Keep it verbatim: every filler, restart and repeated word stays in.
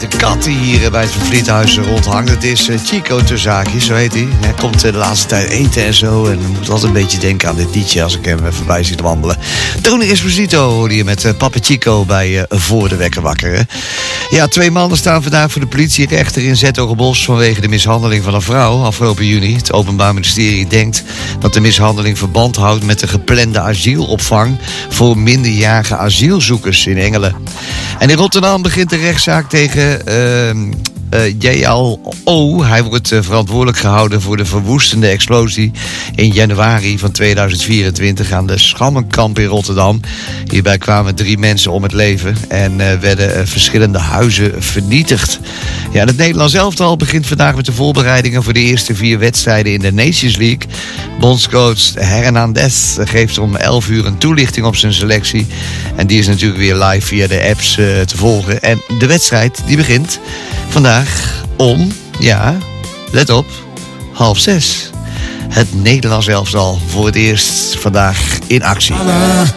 de kat die hier bij het Van Vliethuis rondhangt. Het is Chico Terzakis, zo heet hij. Hij komt de laatste tijd eten en zo. En moet altijd een beetje denken aan dit liedje als ik hem voorbij zie wandelen. Tony Esposito hoorde je met Papa Chico bij uh, Voor de Wekker Wakker. Hè? Ja, twee mannen staan vandaag voor de politierechter in 's-Hertogenbosch vanwege de mishandeling van een vrouw afgelopen juni. Het Openbaar Ministerie denkt dat de mishandeling verband houdt met de geplande asielopvang voor minderjarige asielzoekers in Engelen. En in Rotterdam begint de rechtszaak tegen uh, uh, J L O. Hij wordt uh, verantwoordelijk gehouden voor de verwoestende explosie in januari van tweeduizend vierentwintig aan de Schammenkamp in Rotterdam. Hierbij kwamen drie mensen om het leven en uh, werden uh, verschillende huizen vernietigd. Ja, het Nederlands elftal begint vandaag met de voorbereidingen voor de eerste vier wedstrijden in de Nations League. Bondscoach Hernandez geeft om elf uur een toelichting op zijn selectie. En die is natuurlijk weer live via de apps uh, te volgen. En de wedstrijd die begint vandaag om, ja, let op, half zes. Het Nederlands elftal voor het eerst vandaag in actie.